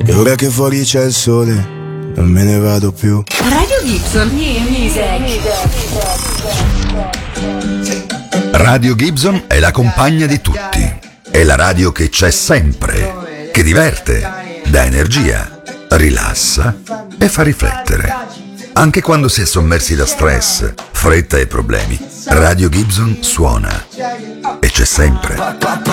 E ora che fuori c'è il sole, non me ne vado più. Radio Gibson New Music. Radio Gibson è la compagna di tutti. È la radio che c'è sempre, che diverte, dà energia, rilassa e fa riflettere. Anche quando si è sommersi da stress, fretta e problemi, Radio Gibson suona e c'è sempre.